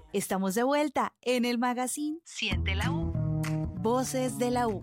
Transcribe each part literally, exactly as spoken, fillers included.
Estamos de vuelta en el magazine Siente la U. Voces de la U.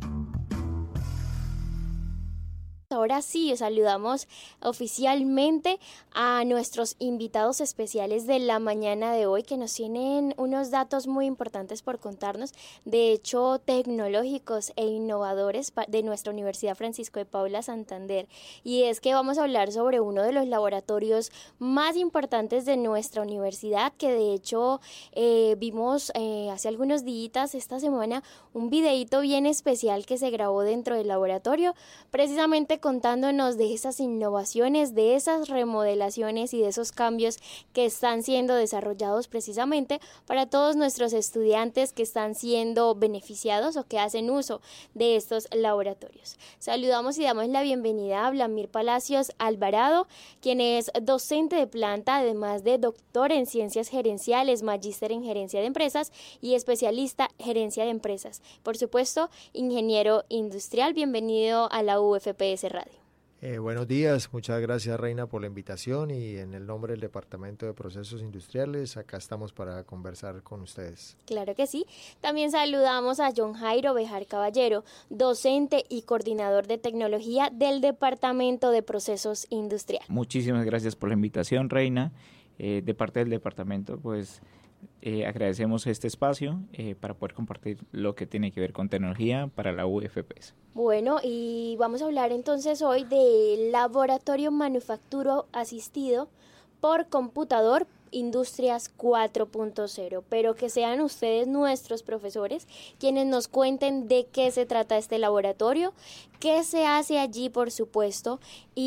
Ahora sí, saludamos oficialmente a nuestros invitados especiales de la mañana de hoy, que nos tienen unos datos muy importantes por contarnos, de hecho tecnológicos e innovadores de nuestra Universidad Francisco de Paula Santander. Y es que vamos a hablar sobre uno de los laboratorios más importantes de nuestra universidad, que de hecho eh, vimos eh, hace algunos días, esta semana, un videíto bien especial que se grabó dentro del laboratorio, precisamente contándonos de esas innovaciones, de esas remodelaciones y de esos cambios que están siendo desarrollados precisamente para todos nuestros estudiantes que están siendo beneficiados o que hacen uso de estos laboratorios. Saludamos y damos la bienvenida a Vladimir Palacios Alvarado, quien es docente de planta, además de doctor en ciencias gerenciales, magíster en gerencia de empresas y especialista en gerencia de empresas. Por supuesto, ingeniero industrial. Bienvenido a la U F P S Radio. Eh, buenos días, muchas gracias Reina por la invitación y en el nombre del Departamento de Procesos Industriales, acá estamos para conversar con ustedes. Claro que sí. También saludamos a John Jairo Bejar Caballero, docente y coordinador de tecnología del Departamento de Procesos Industriales. Muchísimas gracias por la invitación, Reina. Eh, de parte del departamento, pues eh, agradecemos este espacio eh, para poder compartir lo que tiene que ver con tecnología para la U F P S. Bueno, y vamos a hablar entonces hoy del Laboratorio Manufacturo Asistido por Computador Industrias cuatro punto cero, pero que sean ustedes nuestros profesores quienes nos cuenten de qué se trata este laboratorio, qué se hace allí, por supuesto,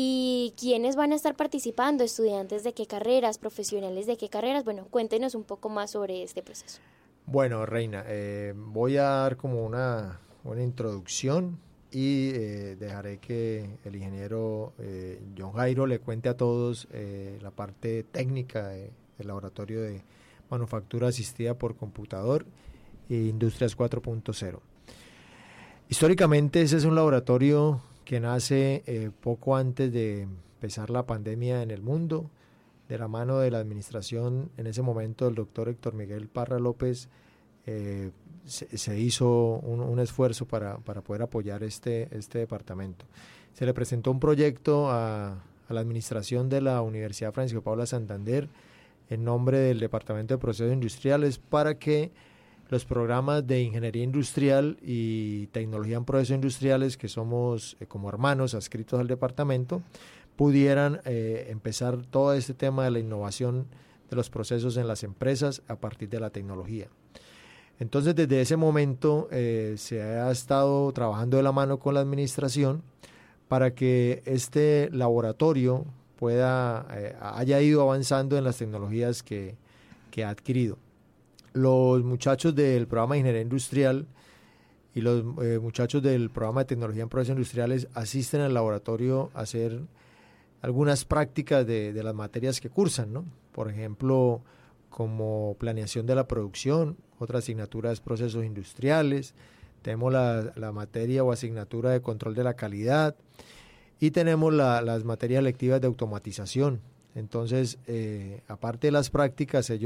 y quiénes van a estar participando, estudiantes de qué carreras, profesionales de qué carreras. Bueno, cuéntenos un poco más sobre este proceso. Bueno, Reina, eh, voy a dar como una, una introducción y eh, dejaré que el ingeniero eh, John Jairo le cuente a todos eh, la parte técnica de el laboratorio de manufactura asistida por computador e Industrias cuatro punto cero. Históricamente ese es un laboratorio que nace eh, poco antes de empezar la pandemia en el mundo, de la mano de la administración en ese momento del doctor Héctor Miguel Parra López. Eh, se, se hizo un, un esfuerzo para, para poder apoyar este, este departamento. Se le presentó un proyecto a, a la administración de la Universidad Francisco de Paula Santander en nombre del Departamento de Procesos Industriales para que los programas de Ingeniería Industrial y Tecnología en Procesos Industriales, que somos eh, como hermanos adscritos al departamento, pudieran eh, empezar todo este tema de la innovación de los procesos en las empresas a partir de la tecnología. Entonces, desde ese momento eh, se ha estado trabajando de la mano con la administración para que este laboratorio pueda eh, haya ido avanzando en las tecnologías que, que ha adquirido. Los muchachos del programa de Ingeniería Industrial y los eh, muchachos del programa de Tecnología en Procesos Industriales asisten al laboratorio a hacer algunas prácticas de, de las materias que cursan, ¿no? Por ejemplo, como planeación de la producción, otra asignatura es procesos industriales, tenemos la, la materia o asignatura de control de la calidad, y tenemos la, las materias lectivas de automatización. Entonces, eh, aparte de las prácticas, ellos